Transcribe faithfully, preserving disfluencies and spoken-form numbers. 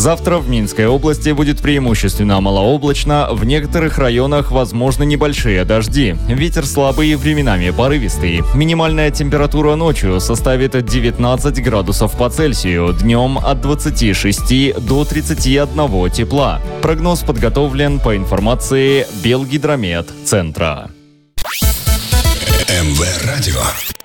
Завтра в Минской области будет преимущественно малооблачно, в некоторых районах возможны небольшие дожди. Ветер слабый, временами порывистый. Минимальная температура ночью составит девятнадцать градусов по Цельсию, днем от двадцати шести до тридцати одного тепла. Прогноз подготовлен по информации Белгидромет центра. МВ Радио.